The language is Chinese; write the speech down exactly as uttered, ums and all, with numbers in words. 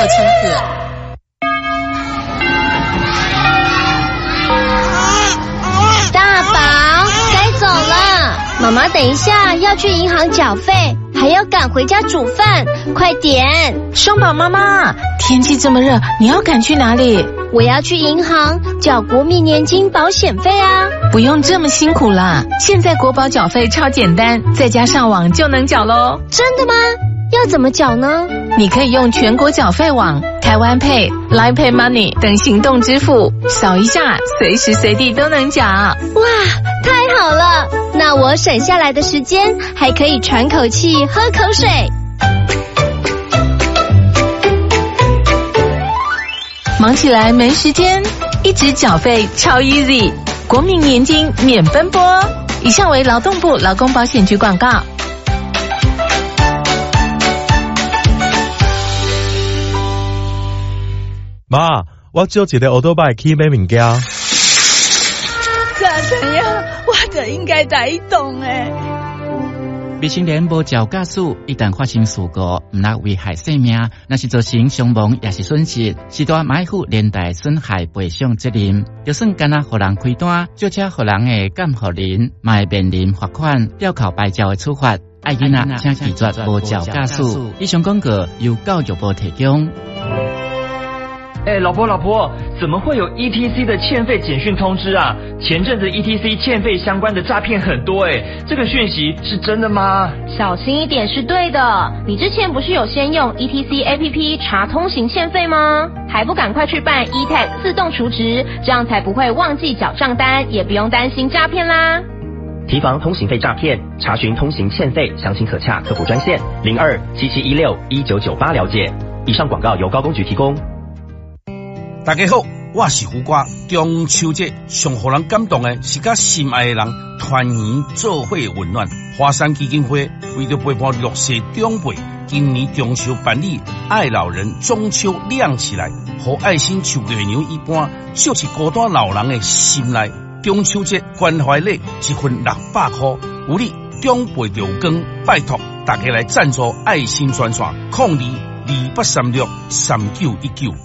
亲子。大宝，该走了，妈妈等一下要去银行缴费，还要赶回家煮饭，快点！ 双宝妈妈，天气这么热，你要赶去哪里？ 我要去银行缴国民年金保险费啊！ 不用这么辛苦啦，现在国保缴费超简单，在家上网就能缴咯。 真的吗？要怎么缴呢？ 你可以用全国缴费网、台湾 Pay、Line Pay Money 等行动支付，扫一下，随时随地都能缴。哇， 太好了！那我省下来的时间还可以喘口气、喝口水。 忙起来没时间，一直缴费超 easy， 国民年金免奔波。以上为劳动部劳工保险局广告。 妈，我借一个奥多拜去买物件。 咋怎样？我就应该在移动诶。 未成年无照驾驶，一旦发生事故，唔但危害生命，若是造成伤亡也是损失，是大买负连带损害赔偿责任。就算干那互人开单，借车互人诶监护人，嘛会面临罚款、吊扣牌照诶处罚。爱囡仔请记住无照驾驶。以上广告由教育部提供。 哎，老婆老婆，怎么会有 E T C 的欠费简讯通知啊？前阵子 E T C 欠费相关的诈骗很多哎，这个讯息是真的吗？ 小心一点是对的。你之前不是有先用 E T C A P P 查通行欠费吗？还不赶快去办 E T A G 自动储值，这样才不会忘记缴账单，也不用担心诈骗啦。 提防通行费诈骗，查询通行欠费，详情可洽客服专线零二七七一六一九九八了解。以上广告由高公局提供。 大家好，我是胡瓜。中秋节上互人感动的是甲心爱的人团圆做伙温暖。华山基金会为着陪伴弱势长辈，今年中秋办理爱老人中秋亮起来，和爱心像月娘一般，照进孤单老人的心内。中秋节关怀礼一份六百块，有你长辈就有光，拜托大家来赞助爱心专线，零二二八三六三九一九。